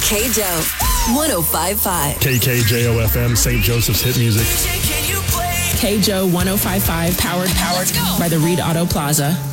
KJO 105.5. KKJO FM, St. Joseph's Hit Music. KJO 105.5, powered by the Reed Auto Plaza.